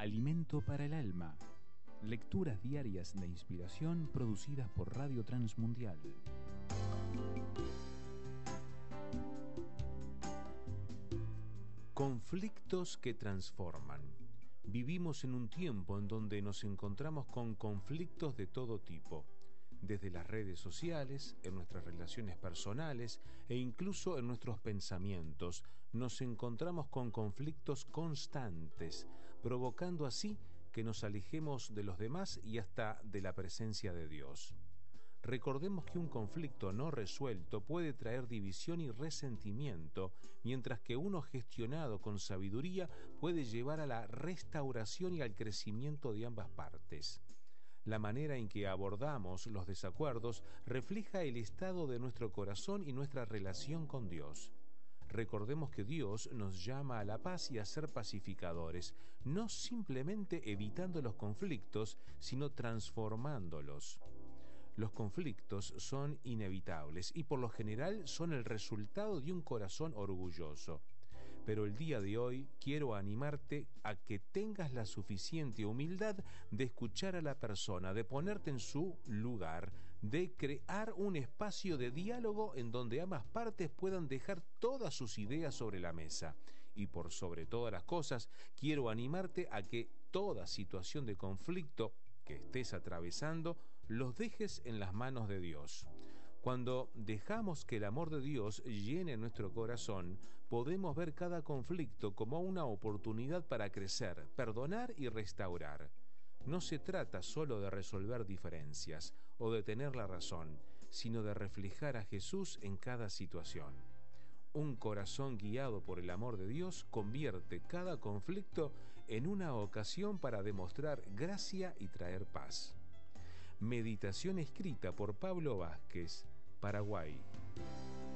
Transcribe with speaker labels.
Speaker 1: Alimento para el alma. Lecturas diarias de inspiración producidas por Radio Transmundial. Conflictos que transforman. Vivimos en un tiempo en donde nos encontramos con conflictos de todo tipo, desde las redes sociales, en nuestras relaciones personales e incluso en nuestros pensamientos. Nos encontramos con conflictos constantes, provocando así que nos alejemos de los demás y hasta de la presencia de Dios. Recordemos que un conflicto no resuelto puede traer división y resentimiento, mientras que uno gestionado con sabiduría puede llevar a la restauración y al crecimiento de ambas partes. La manera en que abordamos los desacuerdos refleja el estado de nuestro corazón y nuestra relación con Dios. Recordemos que Dios nos llama a la paz y a ser pacificadores, no simplemente evitando los conflictos, sino transformándolos. Los conflictos son inevitables y por lo general son el resultado de un corazón orgulloso. Pero el día de hoy quiero animarte a que tengas la suficiente humildad de escuchar a la persona, de ponerte en su lugar, de crear un espacio de diálogo en donde ambas partes puedan dejar todas sus ideas sobre la mesa. Y por sobre todas las cosas, quiero animarte a que toda situación de conflicto que estés atravesando, los dejes en las manos de Dios. Cuando dejamos que el amor de Dios llene nuestro corazón, podemos ver cada conflicto como una oportunidad para crecer, perdonar y restaurar. No se trata solo de resolver diferencias o de tener la razón, sino de reflejar a Jesús en cada situación. Un corazón guiado por el amor de Dios convierte cada conflicto en una ocasión para demostrar gracia y traer paz. Meditación escrita por Pablo Vázquez, Paraguay.